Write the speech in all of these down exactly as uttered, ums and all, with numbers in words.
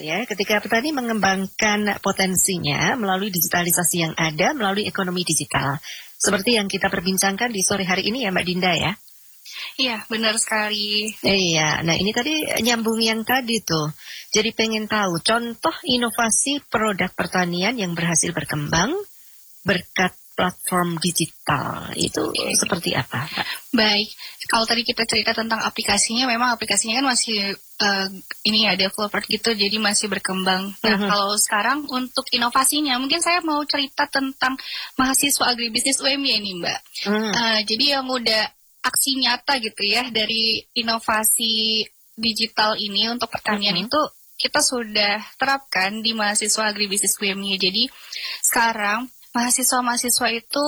ya, ketika petani mengembangkan potensinya melalui digitalisasi yang ada, melalui ekonomi digital. Seperti yang kita perbincangkan di sore hari ini ya Mbak Dinda ya. Iya, benar sekali. Iya, nah ini tadi nyambung yang tadi tuh. Jadi pengen tahu contoh inovasi produk pertanian yang berhasil berkembang berkat platform digital itu okay. Seperti apa, Pak? Baik, kalau tadi kita cerita tentang aplikasinya, memang aplikasinya kan masih uh, ini ya developer gitu, jadi masih berkembang. Nah, uh-huh. Kalau sekarang untuk inovasinya, mungkin saya mau cerita tentang mahasiswa agribisnis U M Y ini, Mbak. Uh-huh. Uh, jadi yang udah aksi nyata gitu ya dari inovasi digital ini untuk pertanian uh-huh. itu kita sudah terapkan di mahasiswa agribisnis U M Y. Jadi sekarang mahasiswa-mahasiswa itu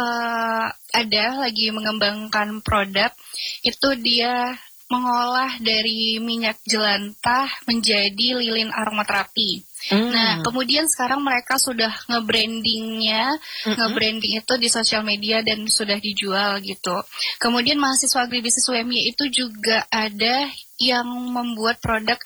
uh, ada lagi mengembangkan produk, itu dia mengolah dari minyak jelantah menjadi lilin aromaterapi. Mm. Nah, kemudian sekarang mereka sudah nge-brandingnya, mm-hmm. nge-branding itu di sosial media dan sudah dijual gitu. Kemudian mahasiswa agribisnis U M Y itu juga ada yang membuat produk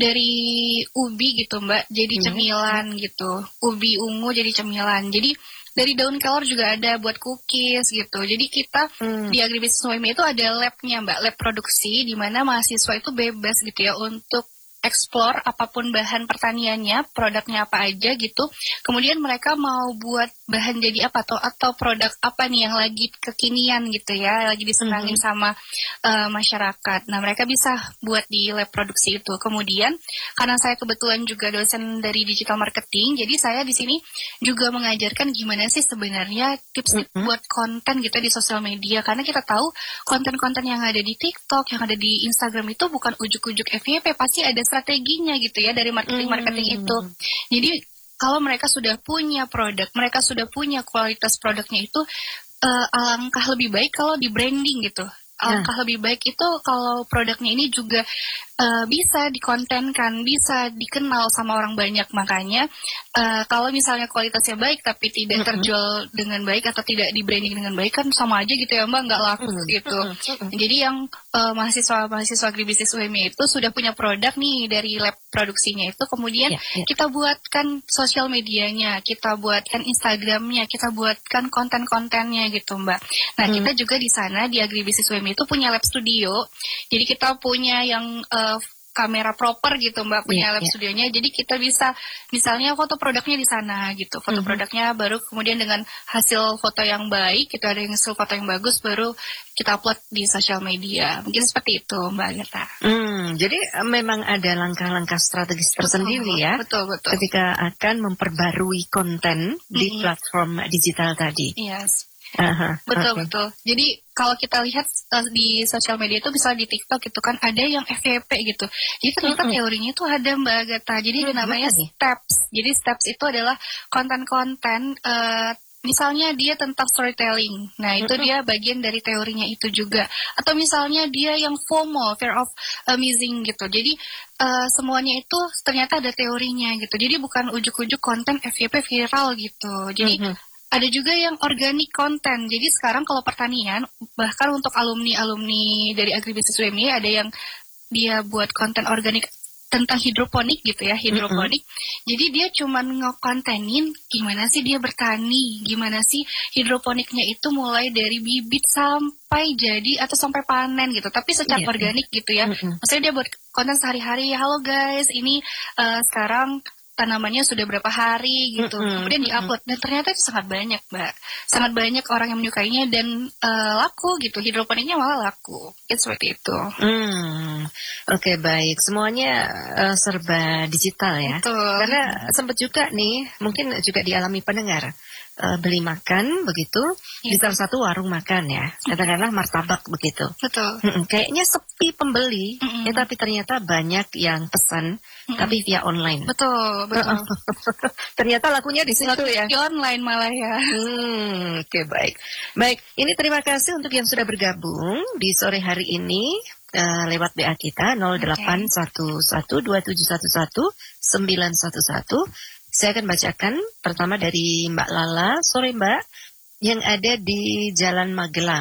dari ubi gitu Mbak, jadi mm-hmm. cemilan gitu. Ubi ungu jadi cemilan. Jadi dari daun kelor juga ada buat cookies gitu. Jadi kita hmm. di agribisnis U M Y itu ada labnya Mbak, lab produksi di mana mahasiswa itu bebas gitu ya untuk explore apapun bahan pertaniannya, produknya apa aja gitu. Kemudian mereka mau buat bahan jadi apa atau atau produk apa nih yang lagi kekinian gitu ya, lagi disenangin mm-hmm. sama uh, masyarakat. Nah, mereka bisa buat di lab produksi itu. Kemudian karena saya kebetulan juga dosen dari digital marketing, jadi saya di sini juga mengajarkan gimana sih sebenarnya tips mm-hmm. buat konten gitu di sosial media. Karena kita tahu konten-konten yang ada di TikTok, yang ada di Instagram itu bukan ujuk-ujuk F Y P, pasti ada strateginya gitu ya dari marketing-marketing mm-hmm. itu. Jadi kalau mereka sudah punya produk, mereka sudah punya kualitas produknya itu, uh, alangkah lebih baik kalau di branding gitu. Alangkah nah. lebih baik itu kalau produknya ini juga uh, bisa dikontenkan, bisa dikenal sama orang banyak. Makanya uh, kalau misalnya kualitasnya baik tapi tidak mm-hmm. terjual dengan baik atau tidak di branding dengan baik kan sama aja gitu ya Mbak, nggak laku mm-hmm. gitu. Mm-hmm. Jadi yang uh, mahasiswa-mahasiswa agribisnis U M Y itu sudah punya produk nih dari lab produksinya itu, kemudian yeah, yeah. kita buatkan sosial medianya, kita buatkan Instagramnya, kita buatkan konten-kontennya gitu Mbak. Nah mm-hmm. kita juga di sana di agribisnis U M Y itu punya lab studio, jadi kita punya yang uh, kamera proper gitu Mbak, punya yeah, lab yeah. studionya. Jadi kita bisa misalnya foto produknya di sana gitu. Foto mm-hmm. produknya baru kemudian dengan hasil foto yang baik, kita ada yang hasil foto yang bagus baru kita upload di sosial media. Mungkin seperti itu Mbak Agatha. Hmm, jadi memang ada langkah-langkah strategis tersendiri oh, ya. Betul, betul. Ketika akan memperbarui konten mm-hmm. di platform digital tadi. Yes. Aha, betul okay. betul. Jadi kalau kita lihat uh, di sosial media itu bisa di TikTok gitu kan ada yang F Y P gitu. Jadi ternyata mm-hmm. teorinya itu ada Mbak Agatha. Jadi mm-hmm. namanya steps. Jadi steps itu adalah konten-konten uh, misalnya dia tentang storytelling. Nah, itu mm-hmm. dia bagian dari teorinya itu juga. Atau misalnya dia yang FOMO, fear of missing gitu. Jadi uh, semuanya itu ternyata ada teorinya gitu. Jadi bukan ujuk-ujuk konten F Y P viral gitu. Jadi mm-hmm. ada juga yang organic content. Jadi sekarang kalau pertanian, bahkan untuk alumni-alumni dari agribisnis U M Y ada yang dia buat konten organik tentang hidroponik gitu ya, hidroponik. Mm-hmm. Jadi dia cuma ngekontenin gimana sih dia bertani, gimana sih hidroponiknya itu mulai dari bibit sampai jadi atau sampai panen gitu. Tapi secara yeah. organik gitu ya. Mm-hmm. Maksudnya dia buat konten sehari-hari, halo guys, ini uh, sekarang tanamannya sudah berapa hari gitu, mm-hmm. kemudian diupload dan ternyata itu sangat banyak Mbak, sangat banyak orang yang menyukainya dan uh, laku gitu, hidroponiknya malah laku, itu seperti itu. Hmm, oke okay, baik, semuanya uh, serba digital ya. Betul. Karena sempat juga nih, mungkin juga dialami pendengar. Uh, beli makan begitu ya. Di salah satu warung makan ya, katakanlah martabak begitu. Betul. Mm-mm, kayaknya sepi pembeli, ya, tapi ternyata banyak yang pesan, mm-mm. tapi via online. Betul, betul. Ternyata lakunya di situ ya. Di online malah ya. Hmm, oke okay, baik, baik. Ini terima kasih untuk yang sudah bergabung di sore hari ini. Uh, lewat B A kita nol delapan satu satu dua tujuh satu satu sembilan satu satu. Saya akan bacakan pertama dari Mbak Lala, sore Mbak, yang ada di Jalan Magelang.